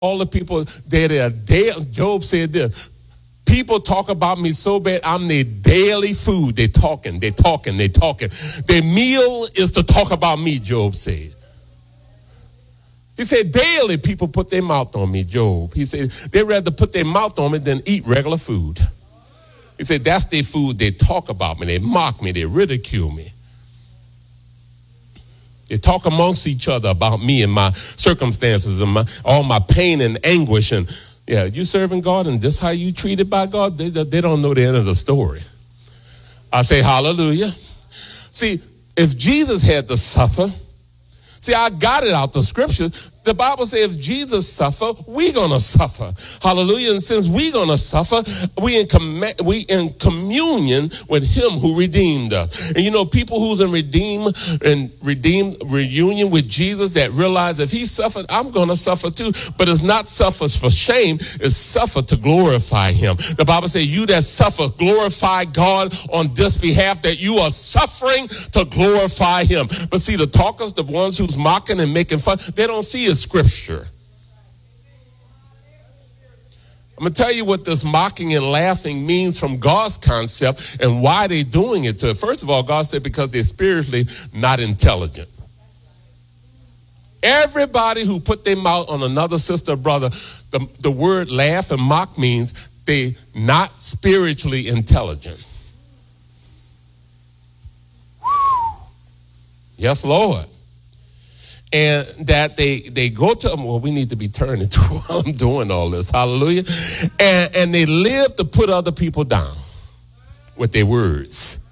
all the people Job said this. People talk about me so bad, I'm their daily food. They're talking. Their meal is to talk about me, Job said. He said, daily people put their mouth on me, Job. He said, they'd rather put their mouth on me than eat regular food. He said, that's their food. They talk about me. They mock me. They ridicule me. They talk amongst each other about me and my circumstances and all my pain and anguish. And yeah, you serving God and this how you treated by God? They don't know the end of the story. I say hallelujah. See, if Jesus had to suffer, see, I got it out the scripture. The Bible says if Jesus suffer, we're going to suffer. Hallelujah. And since we're going to suffer, we in communion with him who redeemed us. And you know, people who's in redeemed reunion with Jesus that realize if he suffered, I'm going to suffer too. But it's not suffer for shame. It's suffer to glorify him. The Bible says you that suffer, glorify God on this behalf, that you are suffering to glorify him. But see, the talkers, the ones who's mocking and making fun, they don't see scripture. I'm going to tell you what this mocking and laughing means from God's concept and why they're doing it to it. First of all, God said because they're spiritually not intelligent. Everybody who put their mouth on another sister or brother, the word laugh and mock means they're not spiritually intelligent. Yes, Lord. And that they go to them, well, we need to be turning to while I'm doing all this. Hallelujah. And they live to put other people down with their words.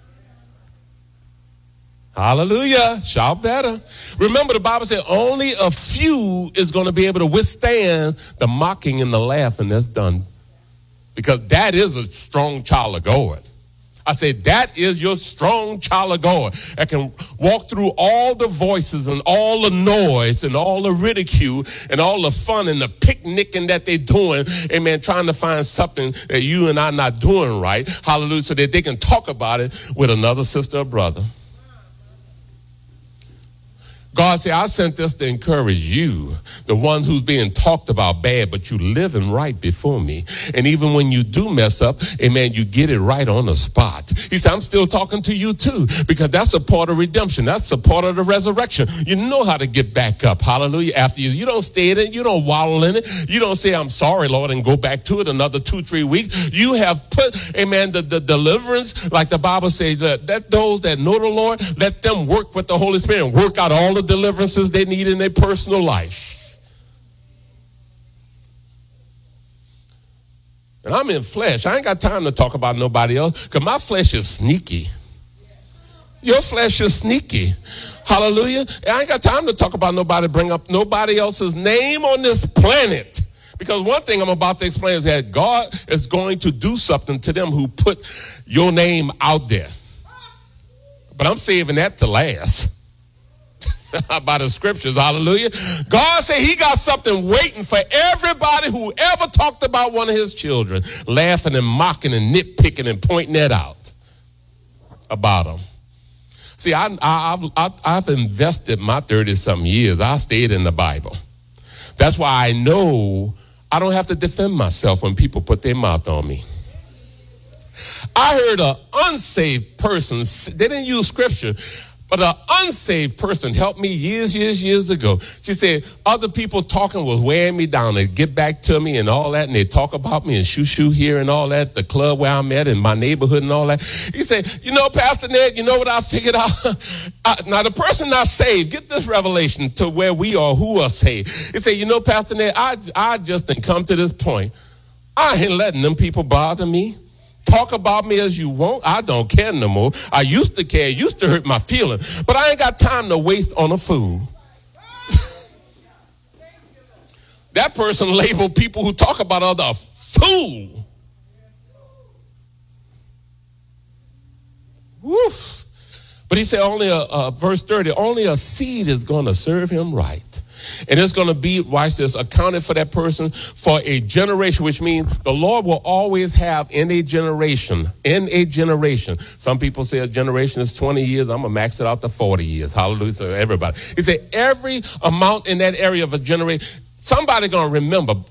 Hallelujah. Shout better. Remember, the Bible said only a few is going to be able to withstand the mocking and the laughing that's done. Because that is a strong child of God. I said, that is your strong child of God that can walk through all the voices and all the noise and all the ridicule and all the fun and the picnicking that they're doing, amen, trying to find something that you and I not doing right, hallelujah, so that they can talk about it with another sister or brother. God said, I sent this to encourage you, the one who's being talked about bad, but you living right before me. And even when you do mess up, amen, you get it right on the spot. He said, I'm still talking to you too, because that's a part of redemption. That's a part of the resurrection. You know how to get back up, hallelujah, after you. You don't stay in it. You don't waddle in it. You don't say, I'm sorry, Lord, and go back to it another 2-3 weeks. You have put, amen, the deliverance, like the Bible says, that those that know the Lord, let them work with the Holy Spirit and work out all the deliverances they need in their personal life. And I'm in flesh. I ain't got time to talk about nobody else because my flesh is sneaky. Your flesh is sneaky. Hallelujah. I ain't got time to talk about nobody, bring up nobody else's name on this planet. Because one thing I'm about to explain is that God is going to do something to them who put your name out there. But I'm saving that to last. By the scriptures, hallelujah. God said he got something waiting for everybody who ever talked about one of his children, laughing and mocking and nitpicking and pointing that out about them. See, I've invested my 30-something years. I stayed in the Bible. That's why I know I don't have to defend myself when people put their mouth on me. I heard an unsaved person, they didn't use scripture, but an unsaved person helped me years ago. She said, other people talking was wearing me down. They'd get back to me and all that, and they'd talk about me and shoo here and all that, the club where I'm at in my neighborhood and all that. He said, you know, Pastor Ned, you know what I figured out? Now, the person not saved, get this revelation to where we are, who are saved. He said, you know, Pastor Ned, I just didn't come to this point. I ain't letting them people bother me. Talk about me as you want. I don't care no more. I used to care. It used to hurt my feelings. But I ain't got time to waste on a fool. That person labeled people who talk about other a fool. Woof. But he said only verse 30, only a seed is going to serve him right. And it's going to be, watch this, accounted for that person for a generation, which means the Lord will always have in a generation. Some people say a generation is 20 years. I'm going to max it out to 40 years. Hallelujah. So everybody. He said every amount in that area of a generation, Somebody gonna remember